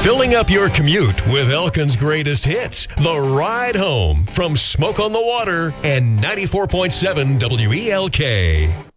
Filling up your commute with Elkin's greatest hits. The Ride Home from Smoke on the Water and 94.7 WELK.